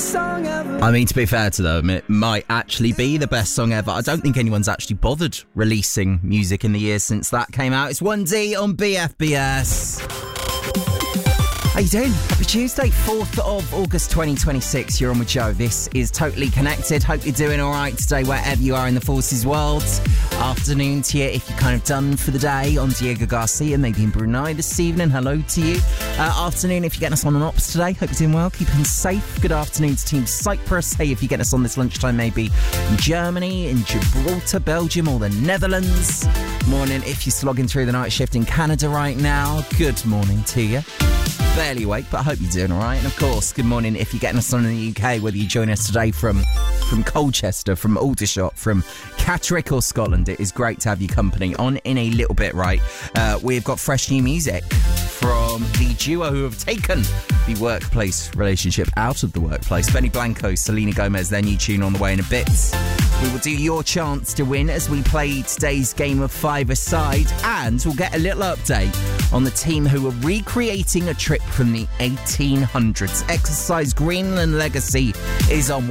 I mean, to be fair to them, it might actually be the best song ever. I don't think anyone's actually bothered releasing music in the years since that came out. It's 1D on BFBS. How you doing? Happy Tuesday, 4th of August 2026. You're on with Joe. This is Totally Connected. Hope you're doing all right today, wherever you are in the forces world. Afternoon to you if you're kind of done for the day. On Diego Garcia, maybe in Brunei this evening. Hello to you. Afternoon if you're getting us on ops today. Hope you're doing well, keeping safe. Good afternoon to Team Cyprus. Hey, if you're getting us on this lunchtime, maybe in Germany, in Gibraltar, Belgium, or the Netherlands. Morning if you're slogging through the night shift in Canada right now. Good morning to you. Barely awake, but I hope you're doing all right. And of course, good morning if you're getting us on in the UK, whether you join us today from Colchester, from Aldershot, from Catterick or Scotland. It is great to have your company on in a little bit, right? We've got fresh new music from the duo who have taken the workplace relationship out of the workplace. Benny Blanco, Selena Gomez, their new tune on the way in a bit. We will do your chance to win as we play today's game of five-a-side, and we'll get a little update on the team who are recreating a trip from the 1800s. Exercise Greenland Legacy is on